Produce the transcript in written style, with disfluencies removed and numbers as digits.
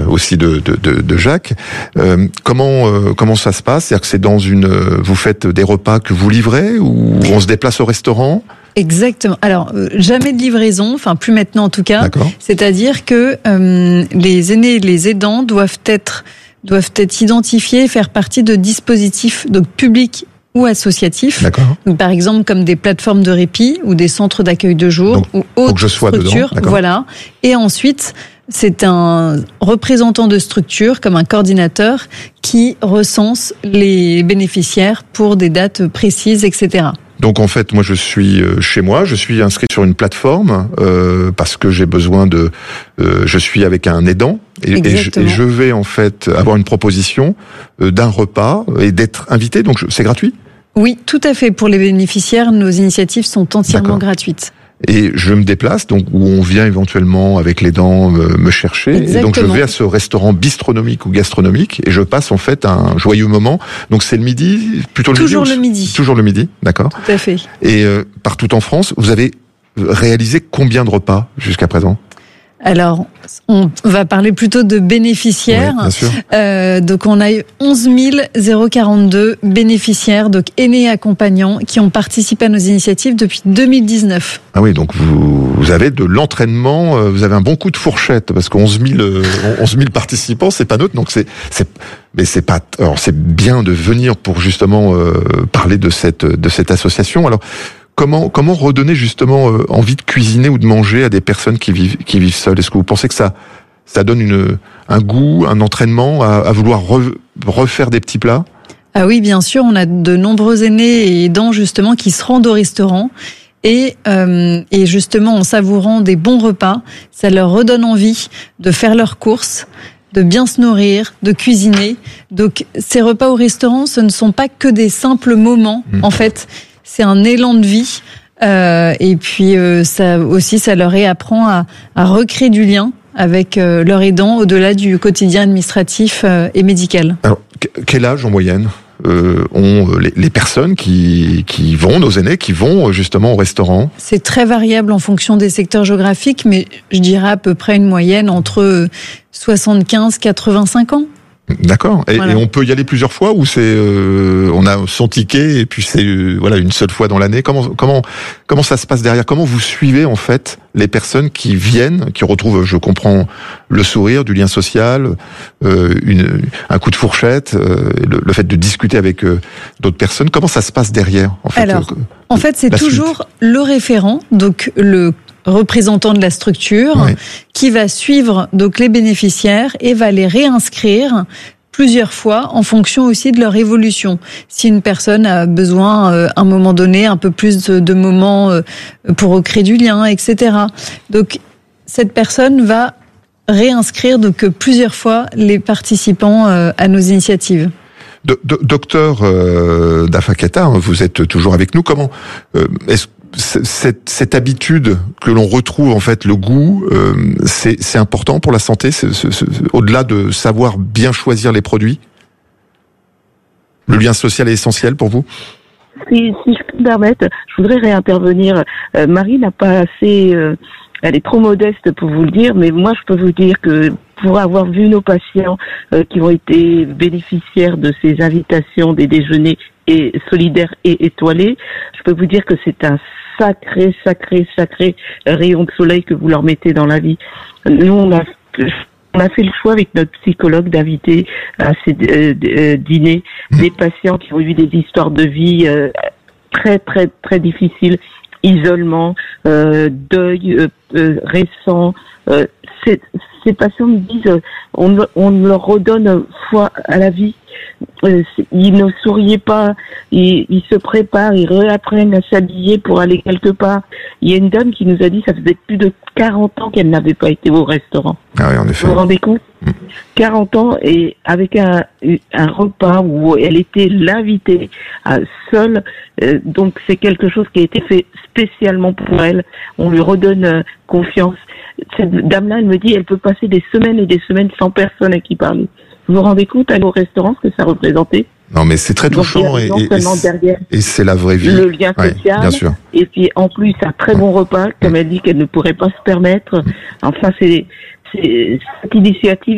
aussi de Jacques. Comment ça se passe? C'est-à-dire que c'est vous faites des repas que vous livrez ou on se déplace au restaurant? Exactement. Alors, jamais de livraison, enfin plus maintenant en tout cas. D'accord. C'est-à-dire que les aînés et les aidants doivent être identifiés et faire partie de dispositifs donc publics ou associatifs. D'accord. Donc, par exemple, comme des plateformes de répit ou des centres d'accueil de jour donc, ou autres structures. Voilà. Et ensuite, c'est un représentant de structure, comme un coordinateur, qui recense les bénéficiaires pour des dates précises, etc. Donc en fait, moi je suis chez moi, je suis inscrit sur une plateforme parce que j'ai besoin je suis avec un aidant et je vais en fait avoir une proposition d'un repas et d'être invité. Donc c'est gratuit? Oui, tout à fait. Pour les bénéficiaires, nos initiatives sont entièrement gratuites. Et je me déplace, donc où on vient éventuellement avec l'aidant me chercher. Exactement. Et donc je vais à ce restaurant bistronomique ou gastronomique et je passe en fait un joyeux moment. Donc c'est le midi, plutôt le Toujours midi. Le midi. Toujours le midi, d'accord. Tout à fait. Et partout en France, vous avez réalisé combien de repas jusqu'à présent? Alors, on va parler plutôt de bénéficiaires. Oui, bien sûr. Donc, on a eu 11 042 bénéficiaires, donc aînés et accompagnants, qui ont participé à nos initiatives depuis 2019. Ah oui, donc vous avez de l'entraînement, vous avez un bon coup de fourchette, parce que 11 000 participants, c'est pas neutre, donc mais c'est pas, alors c'est bien de venir pour justement parler de cette association. Alors, Comment redonner justement envie de cuisiner ou de manger à des personnes qui vivent seules? Est-ce que vous pensez que ça donne un goût, un entraînement à vouloir refaire des petits plats? Ah oui, bien sûr, on a de nombreux aînés et aidants justement qui se rendent au restaurant et justement en savourant des bons repas, ça leur redonne envie de faire leurs courses, de bien se nourrir, de cuisiner. Donc ces repas au restaurant, ce ne sont pas que des simples moments, en fait. C'est un élan de vie et puis ça leur réapprend à recréer du lien avec leur aidant au-delà du quotidien administratif et médical. Alors, quel âge en moyenne ont les personnes qui vont, nos aînés, qui vont justement au restaurant? C'est très variable en fonction des secteurs géographiques, mais je dirais à peu près une moyenne entre 75 et 85 ans. D'accord. Voilà. Et on peut y aller plusieurs fois ou c'est on a son ticket et puis c'est une seule fois dans l'année. Comment ça se passe derrière? Comment vous suivez en fait les personnes qui viennent, qui retrouvent, je comprends, le sourire, du lien social, un coup de fourchette, le fait de discuter avec d'autres personnes. Comment ça se passe derrière en fait? Alors, en fait, c'est toujours le référent, donc le représentant de la structure, qui va suivre donc les bénéficiaires et va les réinscrire plusieurs fois en fonction aussi de leur évolution. Si une personne a besoin à un moment donné un peu plus de moments pour recréer du lien, etc. Donc cette personne va réinscrire donc plusieurs fois les participants à nos initiatives. Docteur Dafaketa, vous êtes toujours avec nous. Comment est-ce cette habitude que l'on retrouve, en fait, le goût, c'est important pour la santé, au-delà de savoir bien choisir les produits? Le lien social est essentiel pour vous? Si je peux me permettre, je voudrais réintervenir. Marie n'a pas assez... elle est trop modeste pour vous le dire, mais moi je peux vous dire que pour avoir vu nos patients qui ont été bénéficiaires de ces invitations des déjeuners solidaires et étoilés, je peux vous dire que c'est un sacré rayon de soleil que vous leur mettez dans la vie. Nous, on a fait le choix avec notre psychologue d'inviter à ces dîners des patients qui ont eu des histoires de vie très difficiles, isolement, deuil récent. Ces patients me disent on leur redonne foi à la vie. Ils ne souriaient pas, ils se préparent, ils réapprennent à s'habiller pour aller quelque part. Il y a une dame qui nous a dit ça faisait plus de 40 ans qu'elle n'avait pas été au restaurant. Ah oui, en effet. Vous vous rendez compte? 40 ans et avec un repas où elle était l'invitée seule. Donc c'est quelque chose qui a été fait spécialement pour elle. On lui redonne confiance. Cette dame-là, elle me dit, elle peut passer des semaines et des semaines sans personne à qui parler. Vous vous rendez compte, aller au restaurant, ce que ça représentait? Non, mais c'est très touchant et c'est la vraie vie. Le lien social. Bien sûr. Et puis, en plus, un très bon repas, comme elle dit qu'elle ne pourrait pas se permettre. Enfin, cette initiative